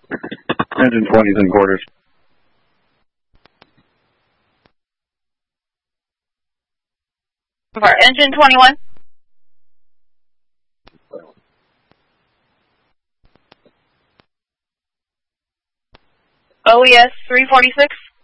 Engine 20's in quarters. For engine 21. OES 346.